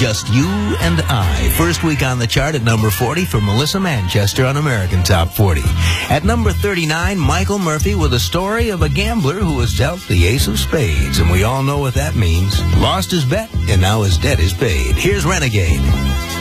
Just You and I. First week on the chart at number 40 for Melissa Manchester on American Top 40. At number 39, Michael Murphy with a story of a gambler who was dealt the ace of spades. And we all know what that means. Lost his bet, and now his debt is paid. Here's Renegade.